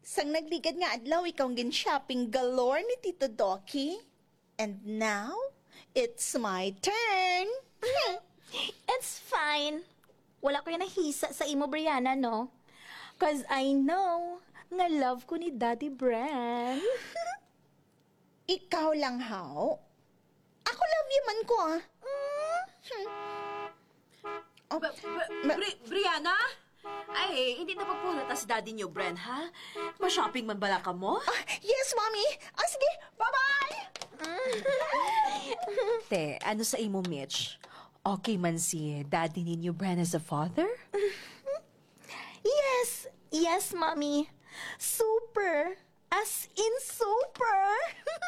Sang nagligad nga adlaw ikaw gin-shopping galore ni Tito Doki. And now, it's my turn. It's fine. Wala ko yung nahisa sa imo, Brianna, no? Cause I know nga love ko ni Daddy Bran. Ikaw lang, how? Ako love you man ko, ah. Oh, Brianna? Ay, hindi na pagpulata si daddy niyo, Bren, ha? Ma-shopping man bala ka mo? yes, Mommy. Sige, bye-bye. Te, ano sa imo, Mitch? Okay man si daddy ninyo, Bren, as a father? Yes, Mommy. Super. As in super.